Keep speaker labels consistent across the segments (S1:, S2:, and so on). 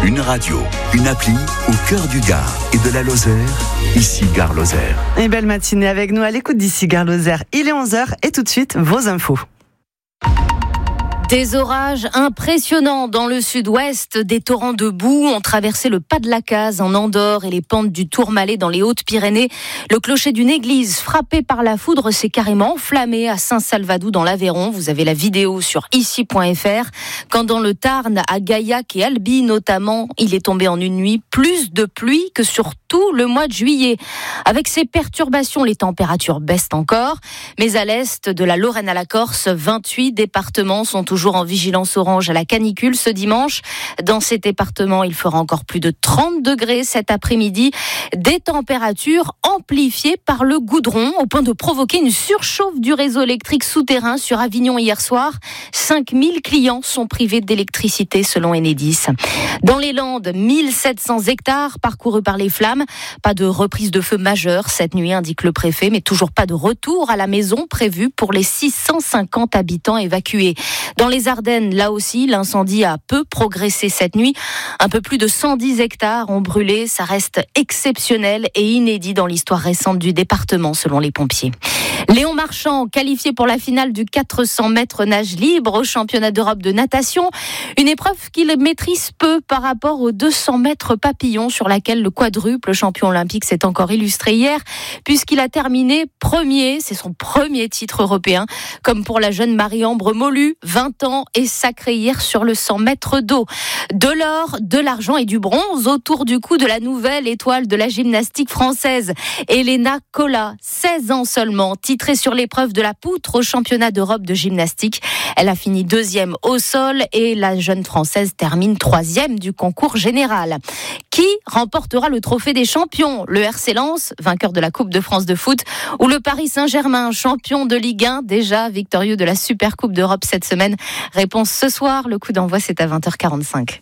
S1: Une radio, une appli au cœur du Gard et de la Lozère, ici Gare Lozère.
S2: Et belle matinée avec nous à l'écoute d'ici Gare Lozère. Il est 11h et tout de suite, vos infos.
S3: Des orages impressionnants dans le sud-ouest, des torrents de boue ont traversé le pas de la Case en Andorre et les pentes du Tourmalet dans les Hautes-Pyrénées. Le clocher d'une église frappé par la foudre s'est carrément enflammé à Saint-Salvadou dans l'Aveyron. Vous avez la vidéo sur ici.fr. Quand dans le Tarn, à Gaillac et Albi notamment, il est tombé en une nuit plus de pluie que sur tout le mois de juillet. Avec ces perturbations, les températures baissent encore. Mais à l'est, de la Lorraine à la Corse, 28 départements sont toujours en vigilance orange à la canicule ce dimanche. Dans ces départements, il fera encore plus de 30 degrés cet après-midi. Des températures amplifiées par le goudron au point de provoquer une surchauffe du réseau électrique souterrain sur Avignon hier soir. 5000 clients sont privés d'électricité selon Enedis. Dans les Landes, 1700 hectares parcourus par les flammes. Pas de reprise de feu majeure cette nuit, indique le préfet, mais toujours pas de retour à la maison prévu pour les 650 habitants évacués. Dans les Ardennes, là aussi, l'incendie a peu progressé cette nuit. Un peu plus de 110 hectares ont brûlé. Ça reste exceptionnel et inédit dans l'histoire récente du département, selon les pompiers. Léon Marchand, qualifié pour la finale du 400 mètres nage libre au championnat d'Europe de natation. Une épreuve qu'il maîtrise peu par rapport aux 200 mètres papillon sur laquelle le quadruple champion olympique s'est encore illustré hier, puisqu'il a terminé premier. C'est son premier titre européen. Comme pour la jeune Marie-Ambre Molu, 20 ans, et sacrée hier sur le 100 mètres d'eau. De l'or, de l'argent et du bronze autour du cou de la nouvelle étoile de la gymnastique française. Elena Cola, 16 ans seulement, titrée sur l'épreuve de la poutre au championnat d'Europe de gymnastique. Elle a fini 2e au sol et la jeune Française termine 3e du concours général. Qui remportera le trophée des champions ? Le RC Lens, vainqueur de la Coupe de France de foot, ou le Paris Saint-Germain, champion de Ligue 1, déjà victorieux de la Super Coupe d'Europe cette semaine ? Réponse ce soir, le coup d'envoi c'est à 20h45.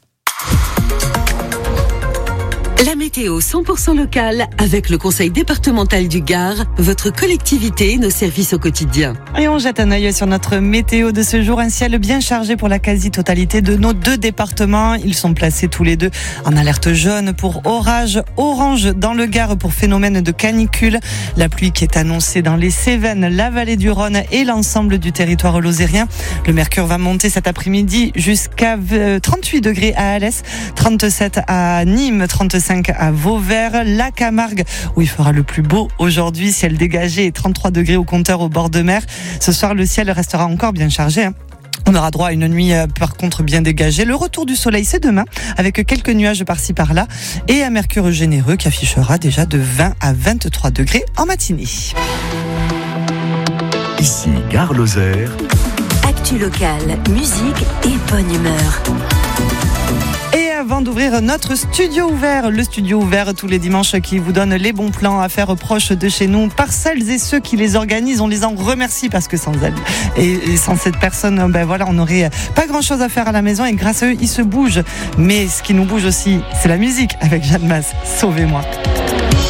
S4: La météo 100% locale avec le Conseil départemental du Gard, votre collectivité et nos services au quotidien.
S2: Et on jette un œil sur notre météo de ce jour. Un ciel bien chargé pour la quasi-totalité de nos 2 départements. Ils sont placés tous les 2 en alerte jaune pour orage, orange dans le Gard pour phénomène de canicule. La pluie qui est annoncée dans les Cévennes, la vallée du Rhône et l'ensemble du territoire lozérien. Le mercure va monter cet après-midi jusqu'à 38 degrés à Alès, 37 à Nîmes, 35 à Vauvert, la Camargue où il fera le plus beau aujourd'hui, ciel dégagé et 33 degrés au compteur au bord de mer. Ce soir, le ciel restera encore bien chargé. On aura droit à une nuit par contre bien dégagée. Le retour du soleil c'est demain avec quelques nuages par-ci par-là et un mercure généreux qui affichera déjà de 20 à 23 degrés en matinée.
S1: Ici Gare Lozère.
S4: Actu locale, musique et bonne humeur.
S2: Et avant d'ouvrir notre studio ouvert, le studio ouvert tous les dimanches qui vous donne les bons plans à faire proche de chez nous, par celles et ceux qui les organisent, on les en remercie parce que sans elles et sans cette personne, on n'aurait pas grand chose à faire à la maison et grâce à eux, ils se bougent. Mais ce qui nous bouge aussi, c'est la musique avec Jeanne Masse. Sauvez-moi.